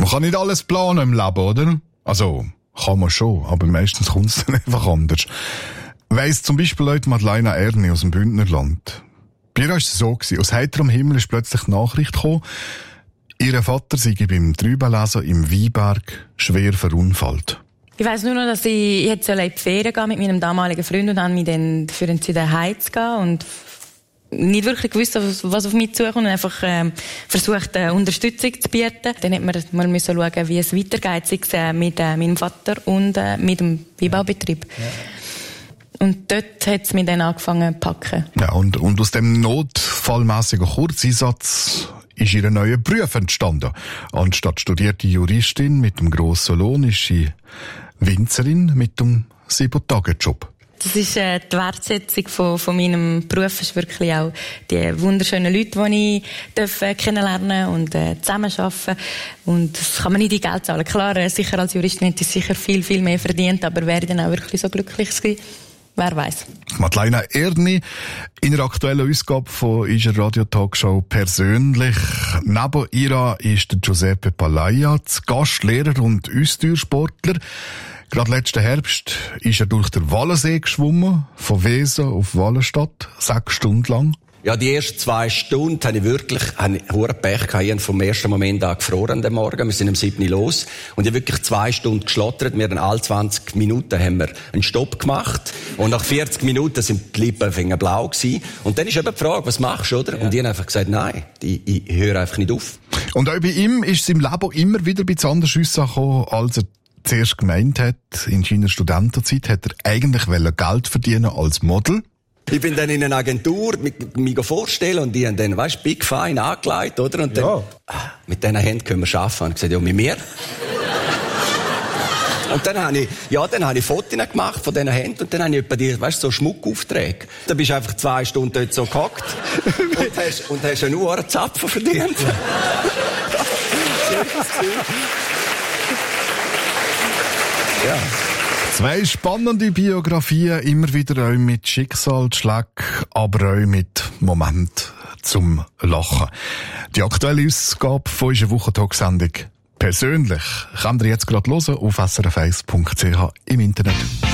Man kann nicht alles planen im Leben, oder? Also, kann man schon, aber meistens kommt es dann einfach anders. Weiss zum Beispiel Leute Madeleine Erni aus dem Bündnerland. Bei ihr war es so, aus heiterem Himmel ist plötzlich die Nachricht gekommen, ihr Vater sei beim Trübenlesen im Weinberg schwer verunfallt. Ich weiss nur noch, dass ich jetzt in die Ferien gehen mit meinem damaligen Freund und dann mich dann dafür entschieden, heimzugehen und nicht wirklich gewusst, was auf mich zukommt und einfach versucht, Unterstützung zu bieten. Dann hat man mal müssen schauen, wie es weitergeht, sei es mit meinem Vater und mit dem Weinbaubetrieb. Ja. Und dort hat es mich dann angefangen zu packen. Ja, und aus dem notfallmässigen Kurzeinsatz ist ihr neuer Beruf entstanden. Anstatt studierte Juristin mit dem grossen Lohn ist sie Winzerin mit dem 7-Tage-Job. Das ist die Wertschätzung von meinem Beruf. Es ist wirklich auch die wunderschönen Leute, die ich kennenlernen und zusammenarbeiten. Und das kann man nicht in Geld zahlen. Klar, sicher als Juristin hätte ich sicher viel, viel mehr verdient, aber wäre ich dann auch wirklich so glücklich gewesen? Wer weiß. Madeleine Erni in der aktuellen Ausgabe von unserer Radio-Talkshow persönlich. Neben ihr ist der Giuseppe Palaia, Gastlehrer und Austauschsportler. Gerade letzten Herbst ist er durch den Wallensee geschwommen, von Wesen auf Wallenstadt, 6 Stunden lang. Ja, die ersten 2 Stunden hatte ich wirklich hohen Pech gehabt. Ich habe vom ersten Moment an gefroren den Morgen. Wir sind um 7 Uhr los. Und ich habe wirklich 2 Stunden geschlottert. Wir haben alle 20 Minuten haben wir einen Stopp gemacht. Und nach 40 Minuten sind die Lippen blau gewesen. Und dann ist eben die Frage, was machst du, oder? Ja. Und ich habe einfach gesagt, nein, ich höre einfach nicht auf. Und auch bei ihm ist es im Leben immer wieder ein bisschen anders rausgekommen, als er zuerst gemeint hat. In seiner Studentenzeit hat er eigentlich Geld verdienen als Model. Ich bin dann in einer Agentur, mich vorstellen und die haben dann, Big Fine angelegt, oder? Und dann, mit diesen Händen können wir arbeiten. Und ich gesagt, ja, mit mir? Und dann habe ich Fotos gemacht von diesen Händen und dann habe ich etwa so Schmuckaufträge. Dann bist du einfach 2 Stunden dort so gehockt und hast einen Uhrenzapfen verdient. Ja. 2 spannende Biografien, immer wieder auch mit Schicksalsschlägen, aber auch mit Momenten zum Lachen. Die aktuelle Ausgabe von unserer Wochentag-Sendung persönlich könnt ihr jetzt gerade hören auf srf1.ch im Internet.